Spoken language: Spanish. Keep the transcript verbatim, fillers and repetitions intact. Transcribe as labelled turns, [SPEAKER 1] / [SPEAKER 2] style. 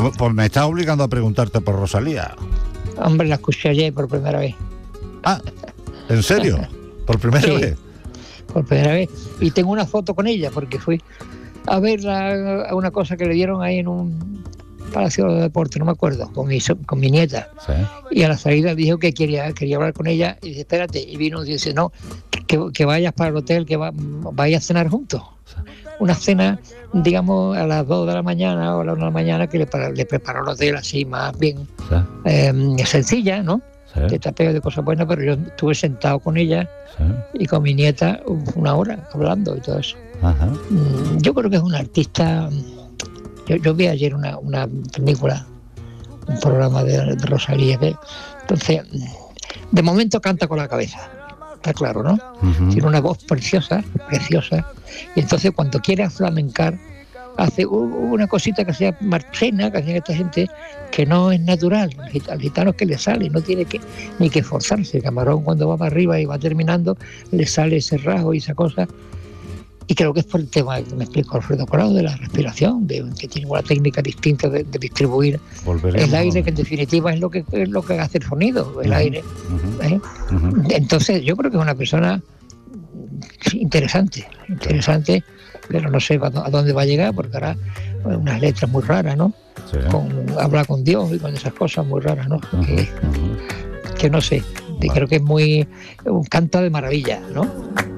[SPEAKER 1] Pues, pues me está obligando a preguntarte por Rosalía.
[SPEAKER 2] Hombre, la escuché ayer por primera vez.
[SPEAKER 1] Ah, ¿en serio? ¿Por primera
[SPEAKER 2] Sí,
[SPEAKER 1] vez?
[SPEAKER 2] por primera vez. Y tengo una foto con ella porque fui a verla a una cosa que le dieron ahí en un palacio de deporte, no me acuerdo, con mi, so- con mi nieta.
[SPEAKER 1] Sí.
[SPEAKER 2] Y a la salida dijo que quería, quería hablar con ella y dice, espérate, y vino y dice, no, que, que vayas para el hotel, que va, vayas a cenar juntos. Una cena, digamos, a las dos de la mañana o a la una de la mañana, que le, para- le preparó el hotel así más bien
[SPEAKER 1] Sí.
[SPEAKER 2] eh, sencilla, ¿no?
[SPEAKER 1] Sí.
[SPEAKER 2] De tapeo de cosas buenas, pero yo estuve sentado con ella
[SPEAKER 1] Sí.
[SPEAKER 2] y con mi nieta una hora hablando y todo eso.
[SPEAKER 1] Ajá.
[SPEAKER 2] Mm, Yo creo que es una artista. Yo, yo vi ayer una, una película, un programa de, de Rosalía, que, entonces, de momento canta con la cabeza, está claro, ¿no?
[SPEAKER 1] Ujú.
[SPEAKER 2] Tiene una voz preciosa, preciosa, y entonces cuando quiere flamencar, hace u- una cosita que sea marchena, que hacen esta gente, que no es natural, al git- al gitano es que le sale, no tiene que ni que esforzarse. El camarón cuando va para arriba y va terminando, le sale ese rasgo y esa cosa. Y creo que es por el tema que me explicó Alfredo Corado de la respiración, de que tiene una técnica distinta de, de distribuir
[SPEAKER 1] Volveremos
[SPEAKER 2] el
[SPEAKER 1] a lo
[SPEAKER 2] aire, que en
[SPEAKER 1] mismo.
[SPEAKER 2] definitiva es lo que es lo que hace el sonido, el
[SPEAKER 1] Ujú,
[SPEAKER 2] aire.
[SPEAKER 1] ujú,
[SPEAKER 2] ¿eh?
[SPEAKER 1] ujú.
[SPEAKER 2] Entonces yo creo que es una persona interesante, interesante, pero no sé a dó- a dónde va a llegar, porque ahora eh, unas letras muy raras, ¿no?
[SPEAKER 1] Sí.
[SPEAKER 2] Con hablar con Dios y con esas cosas muy raras, ¿no?
[SPEAKER 1] Ujú,
[SPEAKER 2] Que,
[SPEAKER 1] ujú.
[SPEAKER 2] que no sé, y
[SPEAKER 1] Vale.
[SPEAKER 2] creo que es muy un canta de maravilla, ¿no?